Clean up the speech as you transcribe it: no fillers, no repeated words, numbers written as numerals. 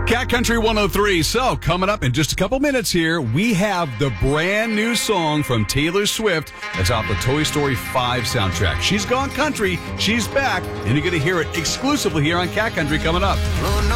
Cat Country 103. So, coming up in just a couple minutes here, we have the brand new song from Taylor Swift that's off the Toy Story 5 soundtrack. She's gone country, she's back, and you're going to hear it exclusively here on Cat Country coming up.